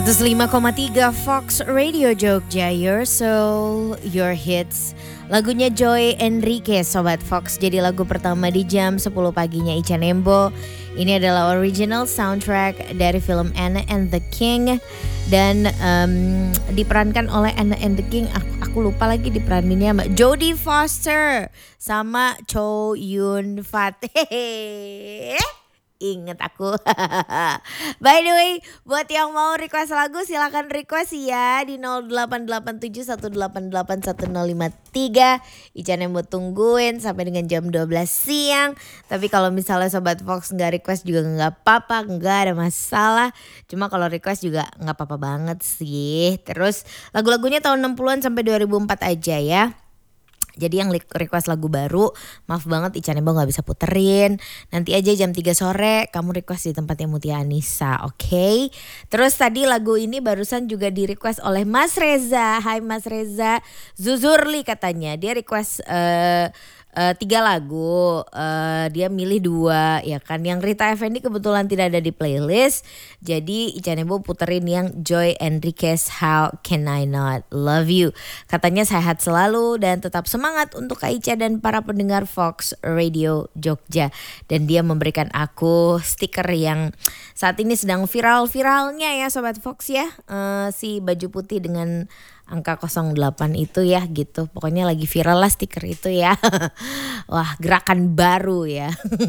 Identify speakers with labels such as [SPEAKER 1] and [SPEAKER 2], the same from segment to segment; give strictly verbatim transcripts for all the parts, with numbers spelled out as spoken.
[SPEAKER 1] seratus lima koma tiga Fox Radio Jogja, your soul, your hits. Lagunya Joy Enrique, Sobat Fox, jadi lagu pertama di jam sepuluh paginya Ica Nembo. Ini adalah original soundtrack dari film Anna and the King. Dan um, diperankan oleh Anna and the King, aku, aku lupa lagi diperaninnya sama Jodie Foster sama Chow Yun Fat. Hehehe. Ingat aku. By the way, buat yang mau request lagu silakan request ya di nol delapan delapan tujuh satu delapan delapan satu nol lima tiga. Ica Nembo tungguin sampai dengan jam dua belas siang. Tapi kalau misalnya Sobat Fox nggak request juga nggak apa-apa, nggak ada masalah. Cuma kalau request juga nggak apa-apa banget sih. Terus lagu-lagunya tahun enam puluhan sampai dua ribu empat aja ya. Jadi yang request lagu baru, maaf banget Ica Nembo gak bisa puterin. Nanti aja jam tiga sore kamu request di tempatnya Mutia Anissa, oke? Okay? Terus tadi lagu ini barusan juga di request oleh Mas Reza. Hai Mas Reza, Zuzurli katanya. Dia request uh, uh, tiga lagu, uh, dia milih dua ya kan. Yang Rita Effendy kebetulan tidak ada di playlist. Jadi Ica Nembo puterin yang Joy Enriquez, How Can I Not Love You. Katanya sehat selalu dan tetap semangat untuk Kak Ica dan para pendengar Fox Radio Jogja. Dan dia memberikan aku stiker yang saat ini sedang viral-viralnya ya Sobat Fox ya. Uh, si baju putih dengan angka nol delapan itu ya gitu. Pokoknya lagi viral lah stiker itu ya. Wah, gerakan baru ya.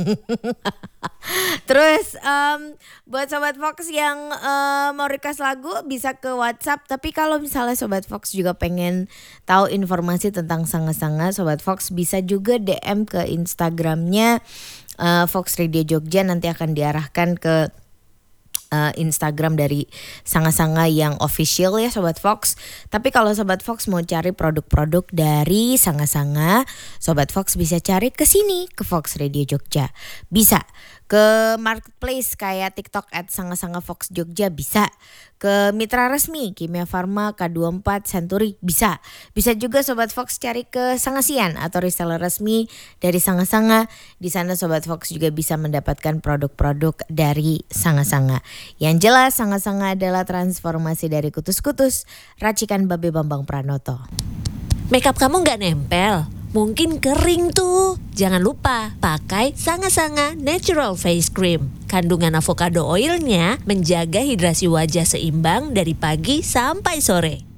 [SPEAKER 1] Terus um, buat Sobat Fox yang uh, mau request lagu bisa ke WhatsApp. Tapi kalau misalnya Sobat Fox juga pengen tahu informasi tentang Sanga-Sanga, Sobat Fox bisa juga D M ke Instagramnya uh, Fox Radio Jogja. Nanti akan diarahkan ke Uh, Instagram dari Sanga-Sanga yang official ya Sobat Fox. Tapi kalau Sobat Fox mau cari produk-produk dari Sanga-Sanga, Sobat Fox bisa cari ke sini, ke Fox Radio Jogja. Bisa ke marketplace kayak TikTok at Sanga-Sanga Fox Jogja, bisa ke mitra resmi Kimia Farma, K dua puluh empat, Century, bisa. Bisa juga Sobat Fox cari ke Sangasian atau reseller resmi dari Sanga-Sanga. Di sana Sobat Fox juga bisa mendapatkan produk-produk dari Sanga-Sanga. Yang jelas Sanga-Sanga adalah transformasi dari kutus-kutus racikan Babe Bambang Pranoto.
[SPEAKER 2] Makeup kamu gak nempel? Mungkin kering tuh. Jangan lupa pakai Sanga-Sanga Natural Face Cream. Kandungan avocado oilnya menjaga hidrasi wajah seimbang dari pagi sampai sore.